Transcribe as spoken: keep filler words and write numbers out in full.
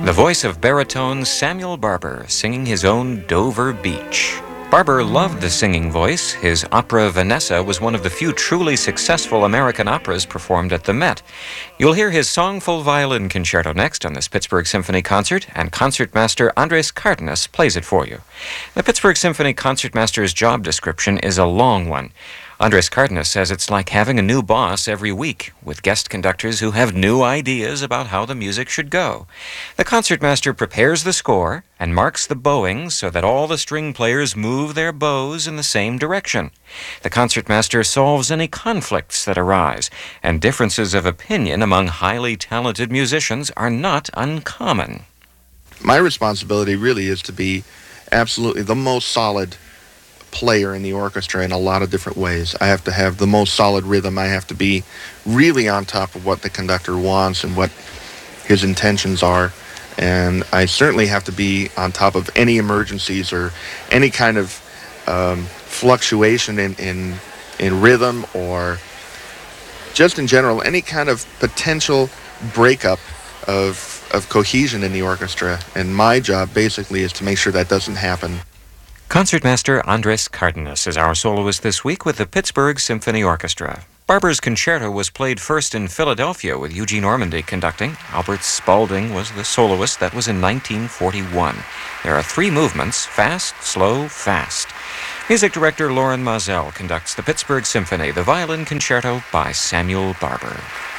The voice of baritone Samuel Barber singing his own Dover Beach. Barber loved the singing voice. His opera Vanessa was one of the few truly successful American operas performed at the Met. You'll hear his songful violin concerto next on this Pittsburgh Symphony Concert, and concertmaster Andres Cardenas plays it for you. The Pittsburgh Symphony Concertmaster's job description is a long one. Andres Cardenas says it's like having a new boss every week, with guest conductors who have new ideas about how the music should go. The concertmaster prepares the score and marks the bowing so that all the string players move their bows in the same direction. The concertmaster solves any conflicts that arise, and differences of opinion among highly talented musicians are not uncommon. My responsibility really is to be absolutely the most solid player in the orchestra in a lot of different ways. I have to have the most solid rhythm. I have to be really on top of what the conductor wants and what his intentions are. And I certainly have to be on top of any emergencies or any kind of um, fluctuation in, in, in rhythm, or just in general, any kind of potential breakup of, of cohesion in the orchestra. And my job basically is to make sure that doesn't happen. Concertmaster Andres Cardenas is our soloist this week with the Pittsburgh Symphony Orchestra. Barber's concerto was played first in Philadelphia with Eugene Ormandy conducting. Albert Spaulding was the soloist. That was in nineteen forty-one. There are three movements: fast, slow, fast. Music director Loren Mazel conducts the Pittsburgh Symphony, the violin concerto by Samuel Barber.